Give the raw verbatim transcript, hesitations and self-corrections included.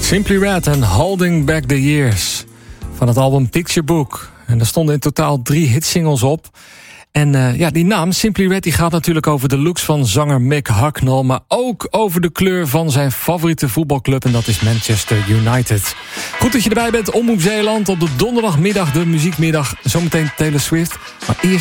Simply Red en Holding Back the Years van het album Picture Book. En er stonden in totaal drie hitsingles op. En uh, ja, die naam, Simply Red, die gaat natuurlijk over de looks van zanger Mick Hucknall, maar ook over de kleur van zijn favoriete voetbalclub, en dat is Manchester United. Goed dat je erbij bent, Omroep Zeeland, op de donderdagmiddag, de muziekmiddag. Zometeen Taylor Swift, maar eerst